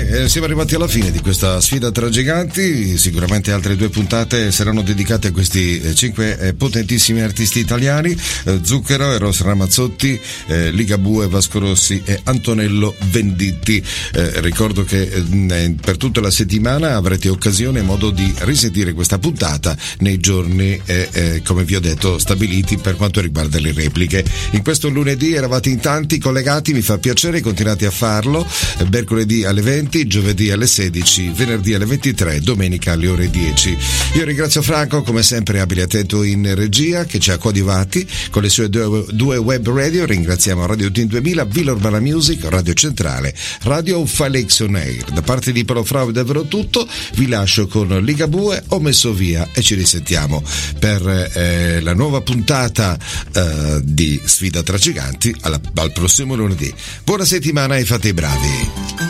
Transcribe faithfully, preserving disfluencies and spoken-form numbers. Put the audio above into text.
Beh, siamo arrivati alla fine di questa sfida tra giganti. Sicuramente altre due puntate saranno dedicate a questi eh, cinque eh, potentissimi artisti italiani: eh, Zucchero, Eros Ramazzotti, eh, Ligabue, Vasco Rossi e Antonello Venditti. Eh, ricordo che eh, per tutta la settimana avrete occasione e modo di risentire questa puntata nei giorni, eh, eh, come vi ho detto, stabiliti per quanto riguarda le repliche. In questo lunedì eravate in tanti collegati, mi fa piacere, continuate a farlo. Eh, mercoledì alle venti, giovedì alle sedici, venerdì alle ventitré, domenica alle ore dieci. Io ringrazio Franco, come sempre abile e attento in regia, che ci ha coadiuvati con le sue due, due web radio. Ringraziamo Radio Team duemila, Villa Urbana Music, Radio Centrale, Radio Falex On Air. Da parte di Paolo Frau è davvero tutto, vi lascio con Ligabue, Ho messo via, e ci risentiamo per eh, la nuova puntata eh, di Sfida tra Giganti alla, al prossimo lunedì. Buona settimana e fate i bravi.